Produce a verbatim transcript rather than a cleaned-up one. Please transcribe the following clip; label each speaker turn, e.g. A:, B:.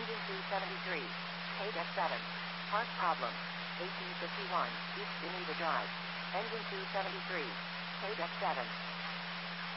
A: Engine two seventy-three. K D E F seven. Parts problem. eighteen fifty-one. East Geneva Drive. Engine two seventy-three. K D E F seven.